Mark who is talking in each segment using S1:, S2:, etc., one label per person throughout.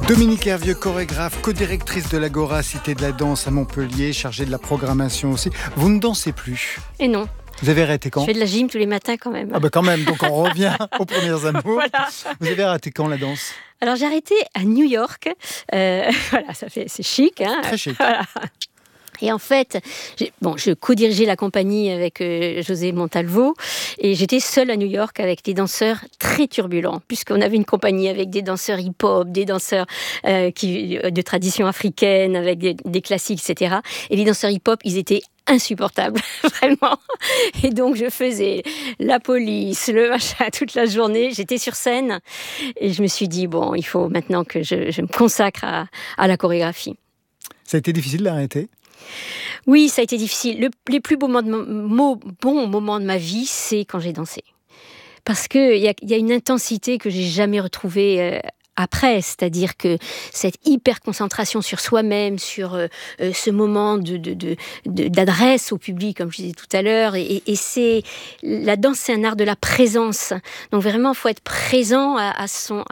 S1: Dominique Hervieux, chorégraphe, co-directrice de l'Agora Cité de la Danse à Montpellier, chargée de la programmation aussi. Vous ne dansez plus?
S2: Et non.
S1: Vous avez arrêté quand?
S2: Je fais de la gym tous les matins quand même.
S1: Ah bah quand même, donc on revient aux premières amours.
S2: Voilà.
S1: Vous avez arrêté quand la danse?
S2: Alors j'ai arrêté à New York. Voilà, c'est chic. Hein.
S1: Très chic.
S2: Voilà. Et en fait, je co-dirigeais la compagnie avec José Montalvo et j'étais seule à New York avec des danseurs très turbulents, puisqu'on avait une compagnie avec des danseurs hip-hop, des danseurs de tradition africaine, avec des classiques, etc. Et les danseurs hip-hop, ils étaient insupportable, vraiment. Et donc, je faisais la police, le machin, toute la journée. J'étais sur scène et je me suis dit, bon, il faut maintenant que je me consacre à la chorégraphie.
S1: Ça a été difficile d'arrêter?
S2: Oui, ça a été difficile. Les plus bons moments de ma vie, c'est quand j'ai dansé. Parce qu'il y a une intensité que j'ai jamais retrouvée après, c'est-à-dire que cette hyper concentration sur soi-même, sur ce moment d'adresse au public, comme je disais tout à l'heure, et la danse, c'est un art de la présence. Donc vraiment, il faut être présent à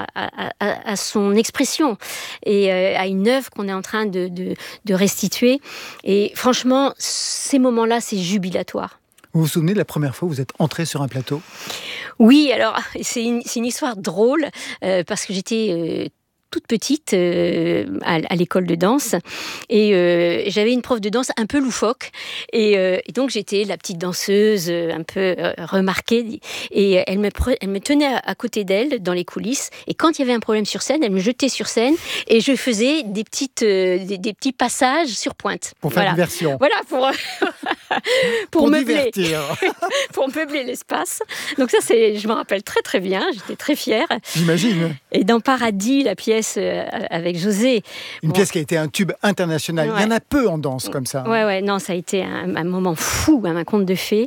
S2: son expression et à une œuvre qu'on est en train de restituer. Et franchement, ces moments-là, c'est jubilatoire.
S1: Vous vous souvenez de la première fois où vous êtes entrée sur un plateau?
S2: Oui, alors c'est une histoire drôle parce que j'étais toute petite à l'école de danse et j'avais une prof de danse un peu loufoque et donc j'étais la petite danseuse un peu remarquée et elle me tenait à côté d'elle dans les coulisses et quand il y avait un problème sur scène, elle me jetait sur scène et je faisais des petits passages sur pointe.
S1: Pour faire diversion.
S2: Voilà, pour meubler.
S1: Divertir.
S2: Pour meubler l'espace. Donc ça, je me rappelle très très bien, j'étais très fière.
S1: J'imagine.
S2: Et dans Paradis, la pièce avec José.
S1: Une pièce qui a été un tube international.
S2: Ouais.
S1: Il y en a peu en danse comme ça.
S2: Ouais, non, ça a été un moment fou, un conte de fées.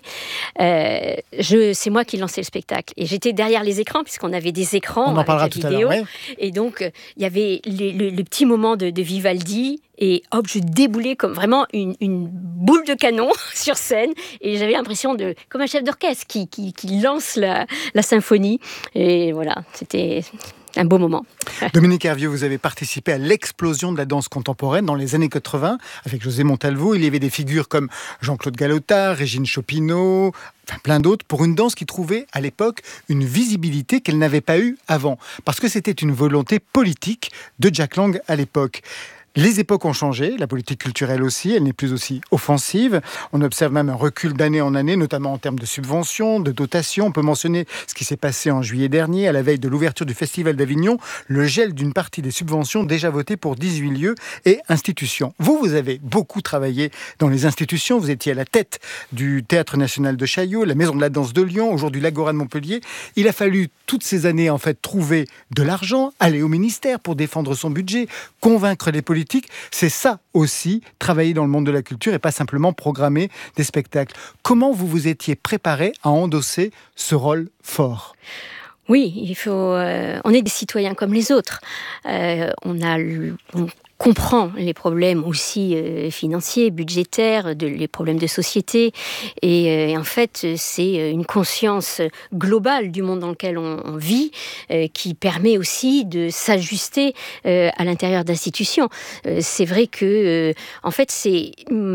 S2: C'est moi qui lançais le spectacle. Et j'étais derrière les écrans, puisqu'on avait des écrans.
S1: On en parlera tout à l'heure. Ouais.
S2: Et donc, il y avait le petit moment de Vivaldi. Et hop, je déboulais comme vraiment une boule de canon sur scène. Et j'avais l'impression comme un chef d'orchestre qui lance la symphonie. Et voilà, c'était un beau moment.
S1: Dominique Hervieux, vous avez participé à l'explosion de la danse contemporaine dans les années 80 avec José Montalvo. Il y avait des figures comme Jean-Claude Galotard, Régine Chopinot, enfin plein d'autres, pour une danse qui trouvait à l'époque une visibilité qu'elle n'avait pas eue avant. Parce que c'était une volonté politique de Jack Lang à l'époque. Les époques ont changé, la politique culturelle aussi, elle n'est plus aussi offensive. On observe même un recul d'année en année, notamment en termes de subventions, de dotations. On peut mentionner ce qui s'est passé en juillet dernier, à la veille de l'ouverture du Festival d'Avignon, le gel d'une partie des subventions déjà votées pour 18 lieux et institutions. Vous avez beaucoup travaillé dans les institutions. Vous étiez à la tête du Théâtre National de Chaillot, la Maison de la Danse de Lyon, aujourd'hui l'Agora de Montpellier. Il a fallu toutes ces années en fait trouver de l'argent, aller au ministère pour défendre son budget, convaincre les politiques. C'est ça aussi, travailler dans le monde de la culture et pas simplement programmer des spectacles. Comment vous vous étiez préparé à endosser ce rôle fort ?
S2: Oui, on est des citoyens comme les autres. On comprend les problèmes aussi financiers, budgétaires, les problèmes de société. Et en fait, c'est une conscience globale du monde dans lequel on vit qui permet aussi de s'ajuster à l'intérieur d'institutions. C'est vrai que, en fait, c'est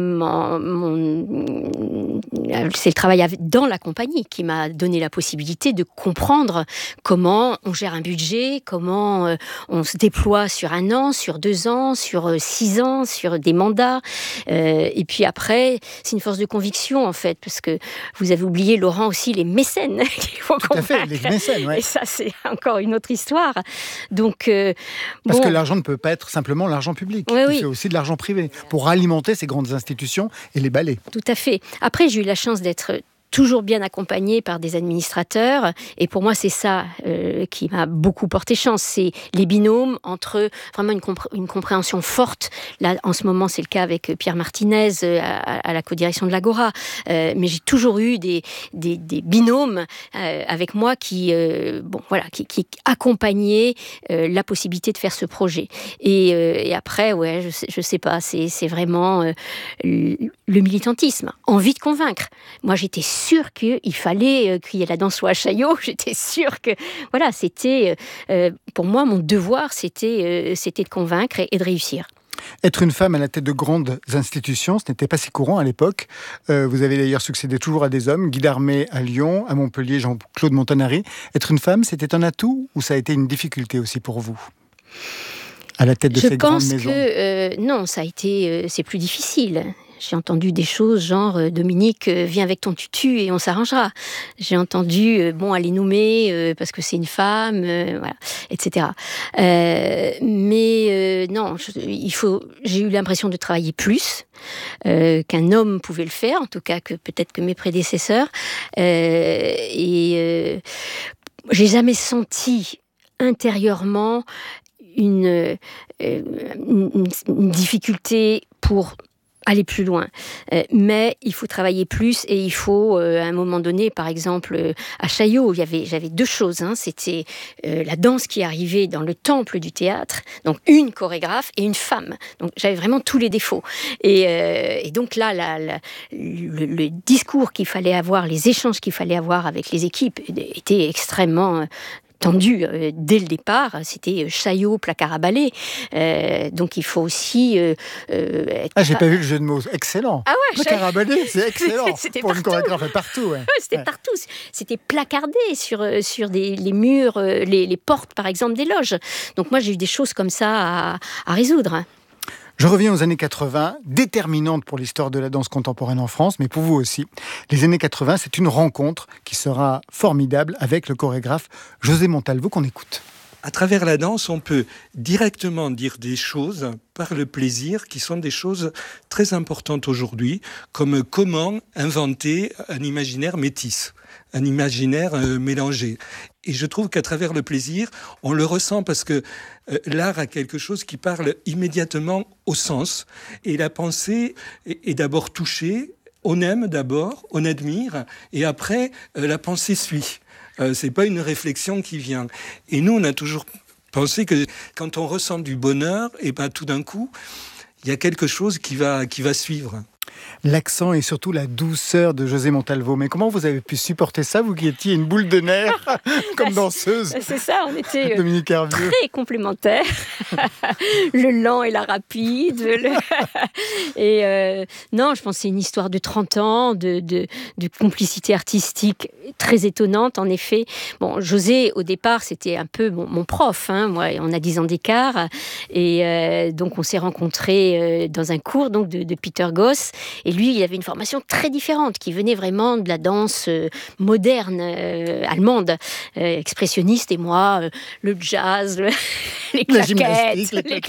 S2: le travail dans la compagnie qui m'a donné la possibilité de comprendre comment on gère un budget, comment on se déploie sur 1 an, sur 2 ans, sur 6 ans, sur des mandats. Et puis après, c'est une force de conviction, en fait, parce que vous avez oublié, Laurent, aussi les mécènes qu'il faut convaincre.
S1: Tout à fait, les mécènes, ouais.
S2: Et ça, c'est encore une autre histoire. Donc,
S1: parce que l'argent ne peut pas être simplement l'argent public.
S2: Oui,
S1: il fait aussi de l'argent privé pour alimenter ces grandes institutions et les ballets.
S2: Tout à fait. Après, j'ai eu la chance d'être toujours bien accompagnée par des administrateurs. Et pour moi, c'est ça qui m'a beaucoup porté chance. C'est les binômes entre vraiment une compréhension forte. Là, en ce moment, c'est le cas avec Pierre Martinez à la codirection de l'Agora. Mais j'ai toujours eu des binômes avec moi qui accompagnaient la possibilité de faire ce projet. Et après, ouais, je sais pas, c'est vraiment le militantisme, envie de convaincre. Moi, j'étais sûre qu'il fallait qu'il y ait la danse soit à Chaillot. J'étais sûre que, voilà, c'était, pour moi, mon devoir, c'était de convaincre et de réussir.
S1: Être une femme à la tête de grandes institutions, ce n'était pas si courant à l'époque. Vous avez d'ailleurs succédé toujours à des hommes, Guy Darmé à Lyon, à Montpellier, Jean-Claude Montanari. Être une femme, c'était un atout ou ça a été une difficulté aussi pour vous ? À la tête de ces grandes maisons.
S2: Je pense que non, ça a été, c'est plus difficile. J'ai entendu des choses genre Dominique, viens avec ton tutu et on s'arrangera. J'ai entendu allez nommer parce que c'est une femme, voilà, etc. Non, j'ai eu l'impression de travailler plus qu'un homme pouvait le faire, en tout cas que peut-être que mes prédécesseurs. J'ai jamais senti intérieurement une difficulté pour aller plus loin. Mais il faut travailler plus et il faut, à un moment donné, par exemple, à Chaillot, j'avais deux choses. C'était la danse qui arrivait dans le temple du théâtre, donc une chorégraphe et une femme. Donc j'avais vraiment tous les défauts. Et donc là, le discours qu'il fallait avoir, les échanges qu'il fallait avoir avec les équipes étaient extrêmement tendu dès le départ, c'était Chaillot, placard à balai. Donc il faut aussi être...
S1: j'ai pas vu le jeu de mots. Excellent.
S2: Ah ouais,
S1: placard à balai, c'est excellent.
S2: C'était
S1: pour une chorégraphe partout. Ouais.
S2: C'était partout. C'était placardé sur les murs, les portes par exemple des loges. Donc moi j'ai eu des choses comme ça à résoudre.
S1: Je reviens aux années 80, déterminantes pour l'histoire de la danse contemporaine en France, mais pour vous aussi. Les années 80, c'est une rencontre qui sera formidable avec le chorégraphe José Montalvo qu'on écoute.
S3: À travers la danse, on peut directement dire des choses par le plaisir qui sont des choses très importantes aujourd'hui, comme comment inventer un imaginaire métis, un imaginaire mélangé. Et je trouve qu'à travers le plaisir, on le ressent parce que l'art a quelque chose qui parle immédiatement au sens. Et la pensée est d'abord touchée, on aime d'abord, on admire, et après, la pensée suit. C'est pas une réflexion qui vient. Et nous, on a toujours pensé que quand on ressent du bonheur, et ben tout d'un coup, il y a quelque chose qui va suivre.
S1: L'accent et surtout la douceur de José Montalvo. Mais comment vous avez pu supporter ça, vous qui étiez une boule de nerfs comme danseuse?
S2: C'est ça, on était très complémentaires. Le lent et la rapide. Non, je pense que c'est une histoire de 30 ans, de complicité artistique très étonnante, en effet. Bon, José, au départ, c'était un peu mon prof. Moi, on a 10 ans d'écart. Et donc, on s'est rencontrés dans un cours donc, de Peter Goss. Et lui, il avait une formation très différente, qui venait vraiment de la danse moderne allemande, expressionniste, et moi, le jazz, les claquettes,